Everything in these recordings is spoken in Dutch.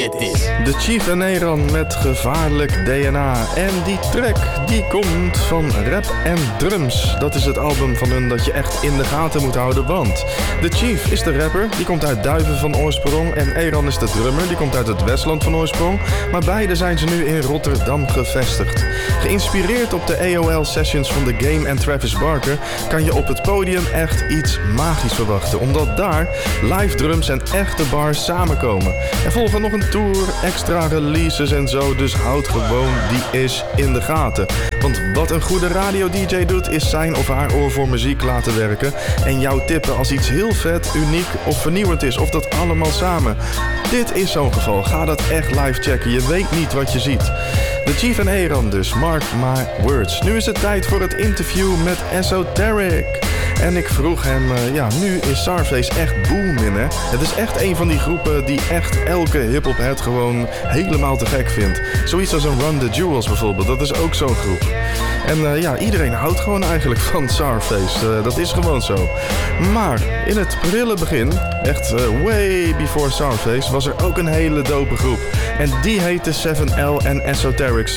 De Chief en Aaron met Gevaarlijk DNA. En die track die komt van Rap en Drums. Dat is het album van hun dat je echt in de gaten moet houden, want de Chief is de rapper, die komt uit Duiven van oorsprong. En Aaron is de drummer, die komt uit het Westland van oorsprong. Maar beide zijn ze nu in Rotterdam gevestigd. Geïnspireerd op de AOL sessions van The Game en Travis Barker kan je op het podium echt iets magisch verwachten. Omdat daar live drums en echte bars samenkomen. Er volgen nog een tour, extra releases en zo, dus houd gewoon die is in de gaten. Want wat een goede radio-dj doet, is zijn of haar oor voor muziek laten werken en jou tippen als iets heel vet, uniek of vernieuwend is, of dat allemaal samen. Dit is zo'n geval, ga dat echt live checken, je weet niet wat je ziet. De Chief en Aaron dus, mark my words. Nu is het tijd voor het interview met Esoteric. En ik vroeg hem, nu is Czarface echt booming, hè? Het is echt een van die groepen die echt elke hiphophead gewoon helemaal te gek vindt. Zoiets als een Run the Jewels bijvoorbeeld, dat is ook zo'n groep. En iedereen houdt gewoon eigenlijk van Czarface, dat is gewoon zo. Maar in het prille begin, echt way before Czarface, was er ook een hele dope groep. En die heette 7L en Esoterics.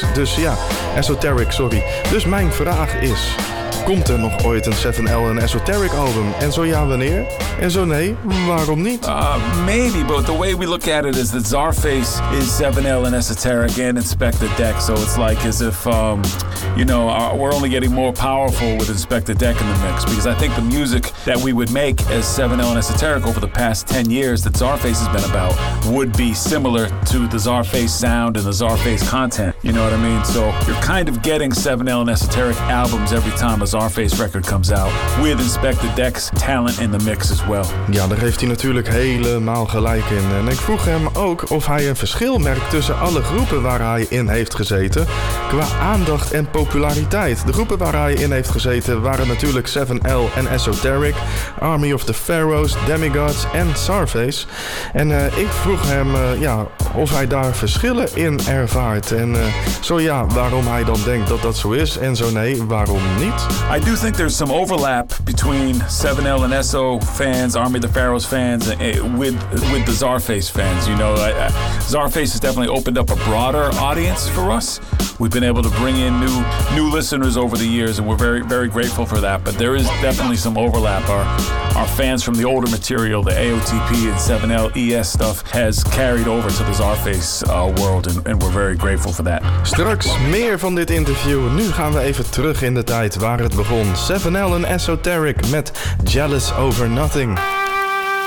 Dus mijn vraag is, komt er nog ooit een 7L en Esoteric album? En zo ja, wanneer? En zo nee, waarom niet? Maybe, but the way we look at it is that Czarface is 7L and Esoteric and Inspector Deck. So it's like as if, we're only getting more powerful with Inspector Deck in the mix. Because I think the music that we would make as 7L and Esoteric over the past 10 years that Czarface has been about would be similar to the Czarface sound and the Czarface content. You know what I mean? So you're kind of getting 7L and Esoteric albums every time a Czarface record comes out with Inspector Deck's talent in the mix as well. Ja, daar heeft hij natuurlijk helemaal gelijk in. En ik vroeg hem ook of hij een verschil merkt tussen alle groepen waar hij in heeft gezeten qua aandacht en populariteit. De groepen waar hij in heeft gezeten waren natuurlijk 7L en Esoteric, Army of the Pharaohs, Demigods en Czarface. En ik vroeg hem of hij daar verschillen in ervaart. En zo ja, waarom hij dan denkt dat dat zo is. En zo nee, waarom niet? I do think there's some overlap between 7L and ESO fans, Army of the Pharaohs fans, with the Czarface fans. You know, Czarface has definitely opened up a broader audience for us. We've been able to bring in new listeners over the years, and we're very, very grateful for that. But there is definitely some overlap. Our fans from the older material, the AOTP and 7L ES stuff, has carried over to the Czarface world, and we're very grateful for that. Straks meer van dit interview. Nu gaan we even terug in de tijd waar het begon. 7L en Esoteric met Jealous Over Nothing.